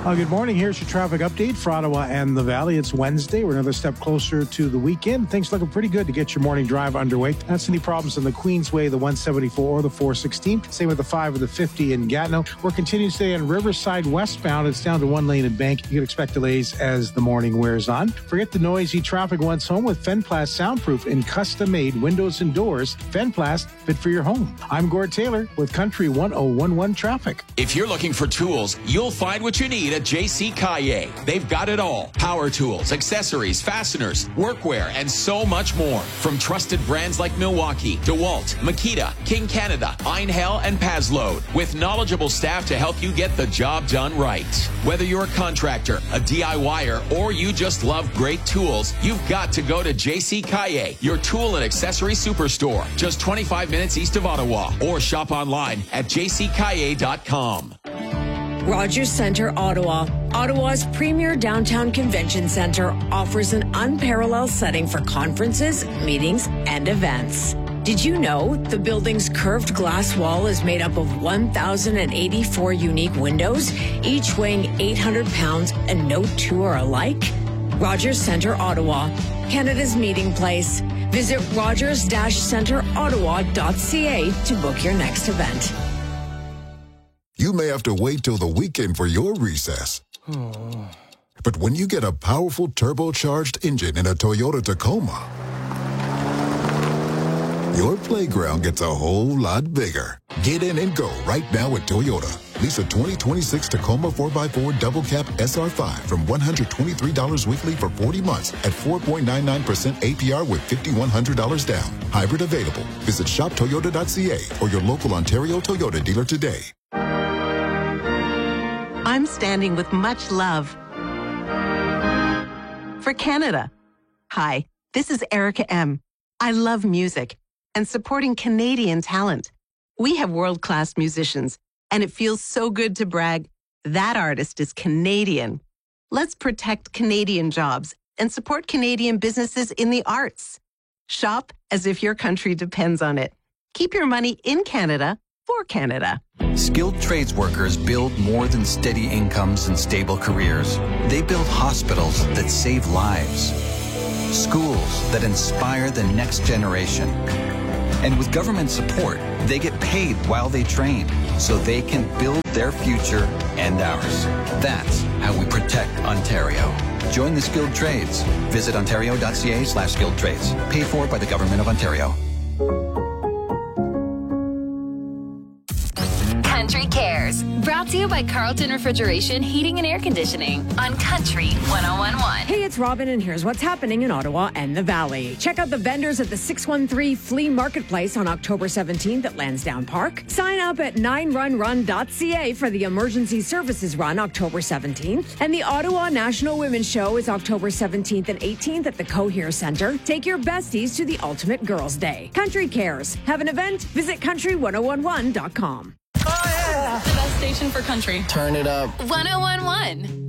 Good morning. Here's your traffic update for Ottawa and the Valley. It's Wednesday. We're another step closer to the weekend. Things looking pretty good to get your morning drive underway. That's any problems on the Queensway, the 174 or the 416. Same with the 5 or the 50 in Gatineau. We're continuing today on Riverside westbound. It's down to one lane at Bank. You can expect delays as the morning wears on. Forget the noisy traffic once home with Fenplast soundproof and custom-made windows and doors. Fenplast, fit for your home. I'm Gord Taylor with Country 1011 Traffic. If you're looking for tools, you'll find what you need at J.C. Caillet. They've got it all. Power tools, accessories, fasteners, workwear, and so much more. From trusted brands like Milwaukee, DeWalt, Makita, King Canada, Einhell, and Pazload. With knowledgeable staff to help you get the job done right. Whether you're a contractor, a DIYer, or you just love great tools, you've got to go to J.C. Caillet, your tool and accessory superstore. Just 25 minutes east of Ottawa. Or shop online at jccaillet.com. Rogers Centre, Ottawa. Ottawa's premier downtown convention centre offers an unparalleled setting for conferences, meetings, and events. Did you know the building's curved glass wall is made up of 1,084 unique windows, each weighing 800 pounds, and no two are alike? Rogers Centre, Ottawa, Canada's meeting place. Visit rogers-centreottawa.ca to book your next event. You may have to wait till the weekend for your recess. But when you get a powerful turbocharged engine in a Toyota Tacoma, your playground gets a whole lot bigger. Get in and go right now at Toyota. Lease a 2026 Tacoma 4x4 Double Cab SR5 from $123 weekly for 40 months at 4.99% APR with $5,100 down. Hybrid available. Visit shoptoyota.ca or your local Ontario Toyota dealer today. I'm standing with much love for Canada. Hi, this is Erica M. I love music and supporting Canadian talent. We have world-class musicians, and it feels so good to brag, that artist is Canadian. Let's protect Canadian jobs and support Canadian businesses in the arts. Shop as if your country depends on it. Keep your money in Canada for Canada. Skilled trades workers build more than steady incomes and stable careers. They build hospitals that save lives, schools that inspire the next generation. And with government support, they get paid while they train so they can build their future and ours. That's how we protect Ontario. Join the skilled trades. Visit ontario.ca/skilled trades. Paid for by the Government of Ontario. Country Cares, brought to you by Carlton Refrigeration, Heating and Air Conditioning on Country 1011. Hey, it's Robin, and here's what's happening in Ottawa and the Valley. Check out the vendors at the 613 Flea Marketplace on October 17th at Lansdowne Park. Sign up at 9runrun.ca for the Emergency Services Run October 17th. And the Ottawa National Women's Show is October 17th and 18th at the Cohere Centre. Take your besties to the Ultimate Girls' Day. Country Cares. Have an event? Visit country1011.com. The best station for country. Turn it up. 1011.